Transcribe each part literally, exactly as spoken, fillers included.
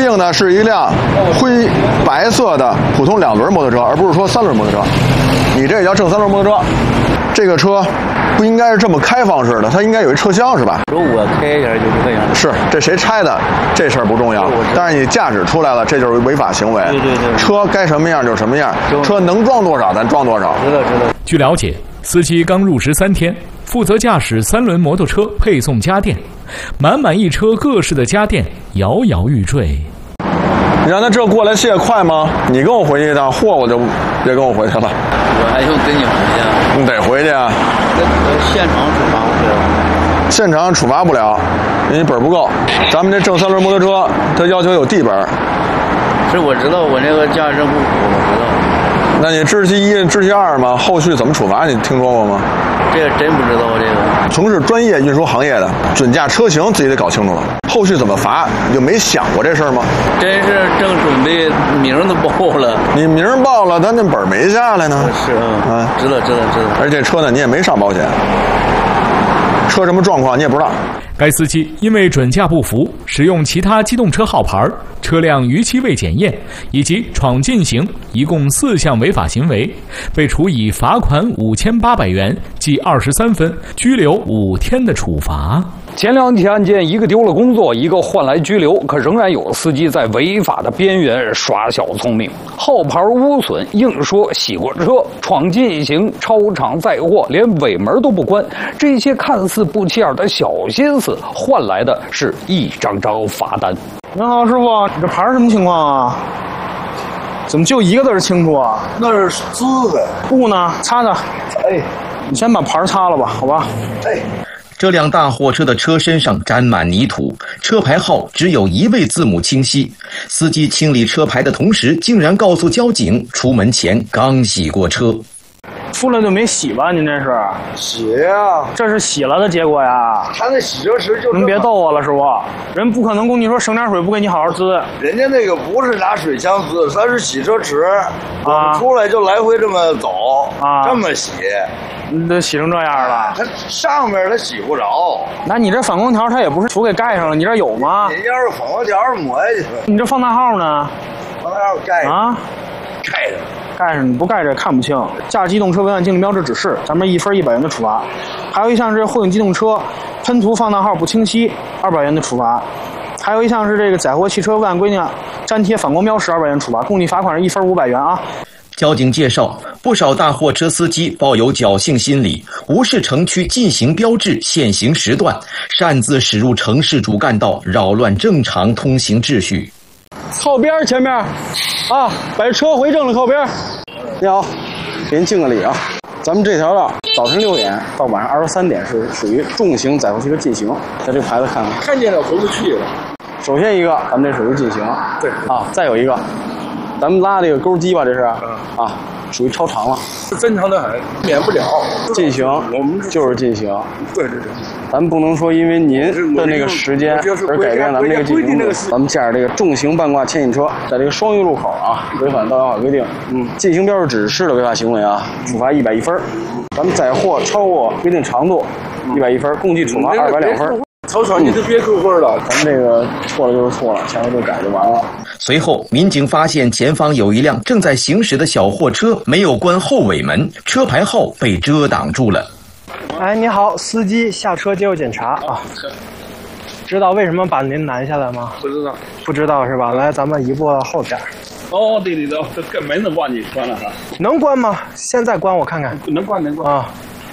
应的是一辆灰白色的普通两轮摩托车，而不是说三轮摩托车。你这也叫正三轮摩托车？这个车不应该是这么开放式的，它应该有一车厢是吧？ 如果我开一下就是这样。 是，这谁拆的这事儿不重要，但是你驾驶出来了，这就是违法行为。 对对对。 车该什么样就什么样，车能装多少咱装多少。 知道知道。 据了解，司机刚入职三天，负责驾驶三轮摩托车配送家电，满满一车各式的家电摇摇欲坠。 你让他这过来卸快吗？你跟我回去一趟，货我就别跟我回去了。 我还用跟你回去啊？ 你得回去啊。 现场处罚不了。 现场处罚不了，因为本不够。咱们这正三轮摩托车，它要求有地本。 是我知道，我这个驾驶证不符，我知道。 那你知其一、知其二吗？后续怎么处罚？你听说过吗？ 这个真不知道，这个。 从事专业运输行业的，准驾车型自己得搞清楚了。后续怎么罚，你就没想过这事儿吗？ 真是正准备名都报了， 你名报了，但那本没下来呢。 是啊，啊，知道知道知道。 而且这车呢，你也没上保险，车什么状况你也不知道。 该司机因为准驾不符，使用其他机动车号牌、车辆逾期未检验以及闯禁行，一共四项违法行为，被处以罚款五千八百元、记二十三分、拘留五天的处罚。 前两起案件，一个丢了工作，一个换来拘留，可仍然有司机在违法的边缘耍小聪明，号牌污损，硬说洗过车，闯禁行，超场载货，连尾门都不关。这些看似不起眼的小心思，换来的是一张张罚单。 您好，师傅，你这牌什么情况啊？怎么就一个字清楚啊？ 那是字呗。 布呢？擦擦。 哎， 你先把牌擦了吧，好吧？ 哎。 这辆大货车的车身上沾满泥土，车牌号只有一位字母清晰。司机清理车牌的同时，竟然告诉交警，出门前刚洗过车。 出来就没洗吧？您这是洗呀？ 这是洗了的结果呀。 他那洗车时就您别逗我了，师傅，人不可能跟你说省点水不给你好好滋。 人家那个不是拿水枪滋，他是洗车池啊， 出来就来回这么走啊，这么洗。 你都洗成这样了， 它上面它洗不着。 那你这反光条它也不是涂给盖上了，你这有吗？ 你要是反光条抹下去。 你这放大号呢？ 放大号盖上啊， 盖上， 盖上你不盖着看不清。驾驶机动车违反禁令标志指示，咱们一分一百元的处罚。还有一项是货运机动车喷涂放大号不清晰，二百元的处罚。还有一项是这个载货汽车未按规定粘贴反光标识，二百元处罚，共计罚款是一分五百元啊。 交警介绍，不少大货车司机抱有侥幸心理，无视城区禁行标志、限行时段，擅自驶入城市主干道，扰乱正常通行秩序。 靠边前面，啊，把车回正了，靠边。你好，给您敬个礼啊。咱们这条道早晨六点到晚上二十三点是属于重型载货汽车禁行，在这牌子看看， 看见了回不去了。 首先一个，咱们这属于禁行，对啊，再有一个。咱们拉这个钩机吧，这是、嗯、啊，属于超长了， 正常的很，免不了禁行，我们就是禁行。 对对对， 咱们不能说因为您的那个时间而改变咱们这个禁行度。咱们驾驶这个重型半挂牵引车，在这个双鱼路口啊，违反道路法规定，嗯，禁行标志指示的违法行为啊，处罚一百一分。咱们载货超过规定长度，一百一分，共计处罚二百两分。 超长你就别扣分了， 咱们这个错了就是错了，下回就改就完了。 随后，民警发现前方有一辆正在行驶的小货车没有关后尾门，车牌号被遮挡住了。 哎，你好，司机，下车接受检查啊。知道为什么把您拦下来吗？ 不知道， 不知道是吧？来，咱们移步到后边。 哦，对对对，这根门都忘记关了哈。 能关吗？现在关我看看。 能关能关啊。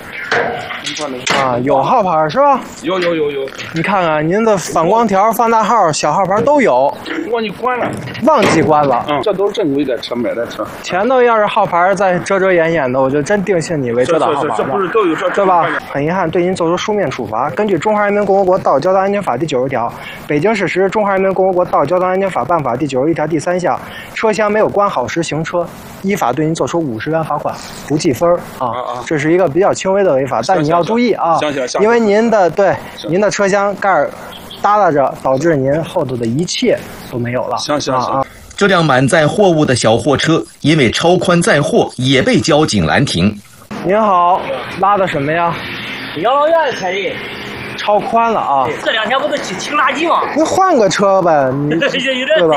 啊，有号牌是吧？ 有有有有。 你看看您的反光条、放大号、小号牌都有。 忘记关了， 忘记关了。 嗯，这都是正规的车买的车。 前头要是号牌再遮遮掩掩的，我就真定性你为遮挡号牌了。 这不是都有这对吧？很遗憾，对您作出书面处罚。根据《中华人民共和国道路交通安全法》第九十条，北京市实施《中华人民共和国道路交通安全法办法》第九十一条第三项，车厢没有关好时行车，依法对您作出五十元罚款，不记分啊。这是一个比较轻微的违法，但你要注意啊，因为您的对您的车厢盖儿耷拉着，导致您后头的一切都没有了。 行行行。 这辆满载货物的小货车因为超宽载货，也被交警拦停。 您好，拉的什么呀？ 养老院才的。 超宽了啊！ 这两天不都清清垃圾吗？ 你换个车呗，你对吧？